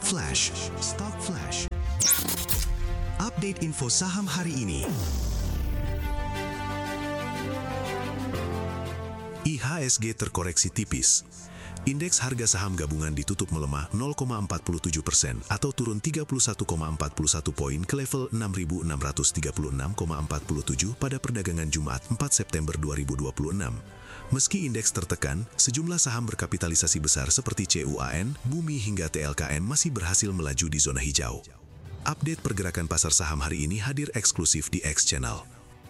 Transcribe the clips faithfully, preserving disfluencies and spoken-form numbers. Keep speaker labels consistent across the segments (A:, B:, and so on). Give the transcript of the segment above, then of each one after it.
A: Flash, Stock Flash. Update info saham hari ini. I H S G terkoreksi tipis. Indeks harga saham gabungan ditutup melemah nol koma empat tujuh persen atau turun tiga puluh satu koma empat satu poin ke level enam ribu enam ratus tiga puluh enam koma empat tujuh pada perdagangan Jumat empat September dua ribu dua puluh enam. Meski indeks tertekan, sejumlah saham berkapitalisasi besar seperti C U A N, Bumi hingga T L K N masih berhasil melaju di zona hijau. Update pergerakan pasar saham hari ini hadir eksklusif di X Channel.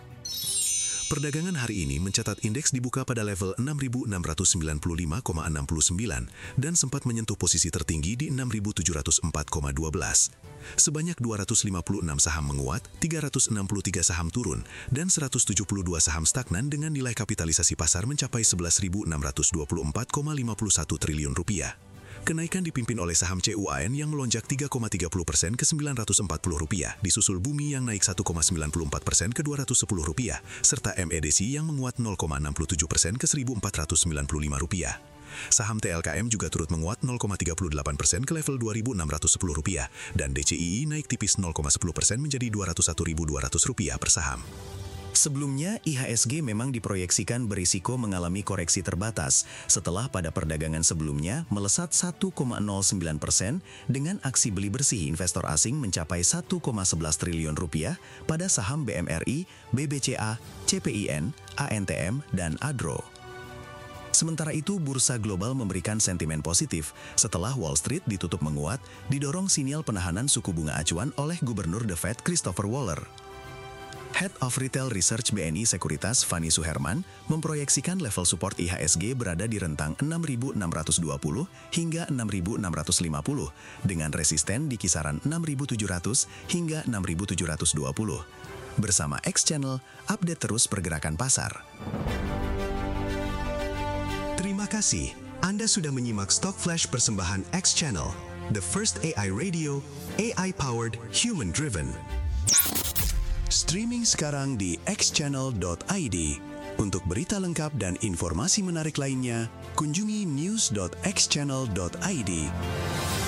A: Perdagangan hari ini mencatat indeks dibuka pada level enam ribu enam ratus sembilan puluh lima koma enam sembilan dan sempat menyentuh posisi tertinggi di enam ribu tujuh ratus empat koma satu dua. Sebanyak dua ratus lima puluh enam saham menguat, tiga ratus enam puluh tiga saham turun, dan seratus tujuh puluh dua saham stagnan dengan nilai kapitalisasi pasar mencapai sebelas ribu enam ratus dua puluh empat koma lima satu triliun rupiah. Kenaikan dipimpin oleh saham C U A N yang melonjak tiga koma tiga puluh persen ke sembilan ratus empat puluh rupiah, disusul Bumi yang naik satu koma sembilan empat persen ke dua ratus sepuluh rupiah, serta M E D C yang menguat nol koma enam tujuh persen ke seribu empat ratus sembilan puluh lima rupiah. Saham T L K M juga turut menguat nol koma tiga delapan persen ke level dua ribu enam ratus sepuluh rupiah, dan D C I I naik tipis nol koma sepuluh persen menjadi dua ratus satu ribu dua ratus rupiah per saham.
B: Sebelumnya, I H S G memang diproyeksikan berisiko mengalami koreksi terbatas setelah pada perdagangan sebelumnya melesat satu koma nol sembilan persen dengan aksi beli bersih investor asing mencapai satu koma sebelas triliun rupiah pada saham B M R I, B B C A, C P I N, A N T M, dan Adro. Sementara itu, bursa global memberikan sentimen positif setelah Wall Street ditutup menguat, didorong sinyal penahanan suku bunga acuan oleh Gubernur The Fed Christopher Waller. Head of Retail Research B N I Sekuritas Fani Suherman memproyeksikan level support I H S G berada di rentang enam ribu enam ratus dua puluh hingga enam ribu enam ratus lima puluh dengan resisten di kisaran enam ribu tujuh ratus hingga enam ribu tujuh ratus dua puluh. Bersama X Channel, update terus pergerakan pasar.
A: Terima kasih. Anda sudah menyimak Stock Flash persembahan X Channel, the first A I radio, A I-powered, human-driven. Streaming sekarang di x channel dot i d. Untuk berita lengkap dan informasi menarik lainnya, kunjungi news dot x channel dot i d.